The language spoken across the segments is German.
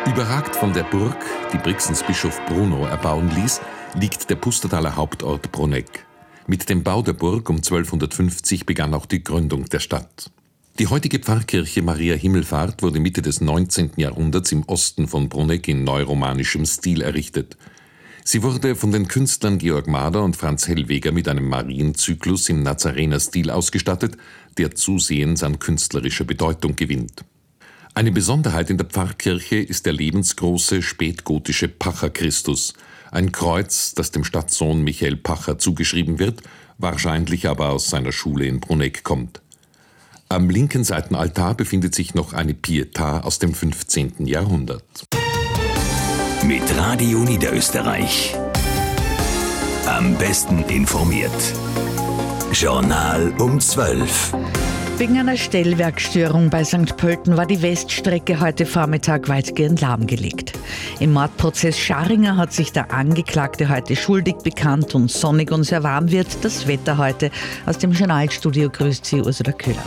Überragt von der Burg, die Brixens Bischof Bruno erbauen ließ, liegt der Pustertaler Hauptort Bruneck. Mit dem Bau der Burg um 1250 begann auch die Gründung der Stadt. Die heutige Pfarrkirche Maria Himmelfahrt wurde Mitte des 19. Jahrhunderts im Osten von Bruneck in neuromanischem Stil errichtet. Sie wurde von den Künstlern Georg Mader und Franz Hellweger mit einem Marienzyklus im Nazarenerstil ausgestattet, der zusehends an künstlerischer Bedeutung gewinnt. Eine Besonderheit in der Pfarrkirche ist der lebensgroße spätgotische Pacher-Christus, ein Kreuz, das dem Stadtsohn Michael Pacher zugeschrieben wird, wahrscheinlich aber aus seiner Schule in Bruneck kommt. Am linken Seitenaltar befindet sich noch eine Pietà aus dem 15. Jahrhundert. Mit Radio Niederösterreich. Am besten informiert. Journal um 12. Wegen einer Stellwerkstörung bei St. Pölten war die Weststrecke heute Vormittag weitgehend lahmgelegt. Im Mordprozess Scharinger hat sich der Angeklagte heute schuldig bekannt und sonnig und sehr warm wird das Wetter heute. Aus dem Journalstudio grüßt Sie Ursula Köhler.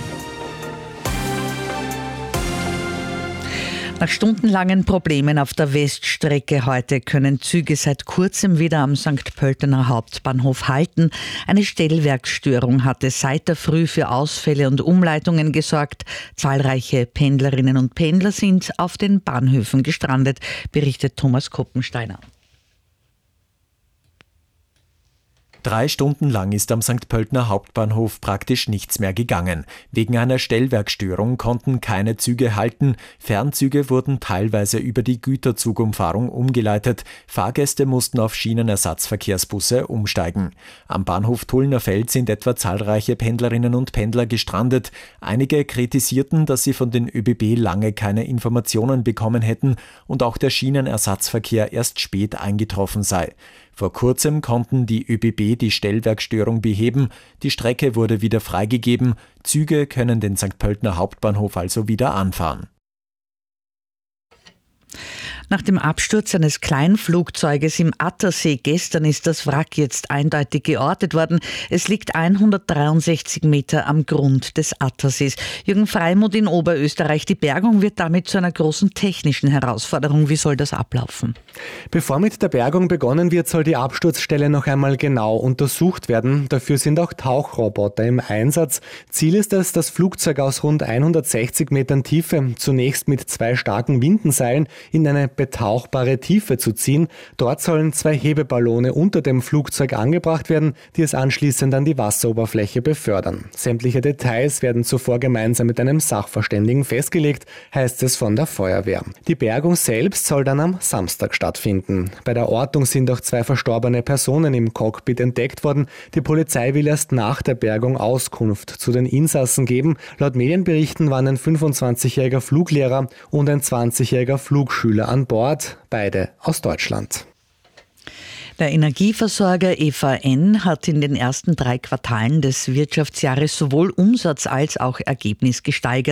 Nach stundenlangen Problemen auf der Weststrecke heute können Züge seit kurzem wieder am St. Pöltener Hauptbahnhof halten. Eine Stellwerksstörung hatte seit der Früh für Ausfälle und Umleitungen gesorgt. Zahlreiche Pendlerinnen und Pendler sind auf den Bahnhöfen gestrandet, berichtet Thomas Koppensteiner. 3 Stunden lang ist am St. Pöltener Hauptbahnhof praktisch nichts mehr gegangen. Wegen einer Stellwerkstörung konnten keine Züge halten. Fernzüge wurden teilweise über die Güterzugumfahrung umgeleitet. Fahrgäste mussten auf Schienenersatzverkehrsbusse umsteigen. Am Bahnhof Tullnerfeld sind etwa zahlreiche Pendlerinnen und Pendler gestrandet. Einige kritisierten, dass sie von den ÖBB lange keine Informationen bekommen hätten und auch der Schienenersatzverkehr erst spät eingetroffen sei. Vor kurzem konnten die ÖBB die Stellwerkstörung beheben. Die Strecke wurde wieder freigegeben. Züge können den St. Pöltener Hauptbahnhof also wieder anfahren. Nach dem Absturz eines Kleinflugzeuges im Attersee gestern ist das Wrack jetzt eindeutig geortet worden. Es liegt 163 Meter am Grund des Attersees. Jürgen Freimuth in Oberösterreich. Die Bergung wird damit zu einer großen technischen Herausforderung. Wie soll das ablaufen? Bevor mit der Bergung begonnen wird, soll die Absturzstelle noch einmal genau untersucht werden. Dafür sind auch Tauchroboter im Einsatz. Ziel ist es, das Flugzeug aus rund 160 Metern Tiefe zunächst mit 2 starken Windenseilen in eine betauchbare Tiefe zu ziehen. Dort sollen 2 Hebeballone unter dem Flugzeug angebracht werden, die es anschließend an die Wasseroberfläche befördern. Sämtliche Details werden zuvor gemeinsam mit einem Sachverständigen festgelegt, heißt es von der Feuerwehr. Die Bergung selbst soll dann am Samstag stattfinden. Bei der Ortung sind auch 2 verstorbene Personen im Cockpit entdeckt worden. Die Polizei will erst nach der Bergung Auskunft zu den Insassen geben. Laut Medienberichten waren ein 25-jähriger Fluglehrer und ein 20-jähriger Flugschüler an Bord, beide aus Deutschland. Der Energieversorger EVN hat in den ersten 3 Quartalen des Wirtschaftsjahres sowohl Umsatz als auch Ergebnis gesteigert.